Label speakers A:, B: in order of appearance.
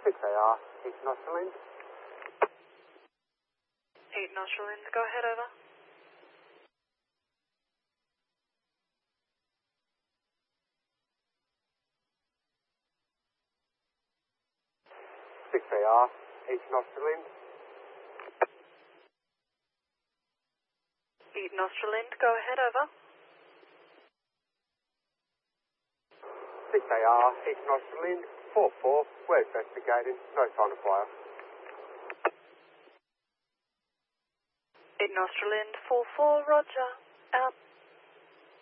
A: 6AR, East Nostril End.
B: 8 Nostril End, go ahead, over.
A: 6AR, East Nostril End.
B: 8 Nostril End, go ahead, over.
A: 6AR, East Nostril End. 4-4, we're investigating. No sign of fire.
B: 8 Nostril End, 4-4, roger. Out.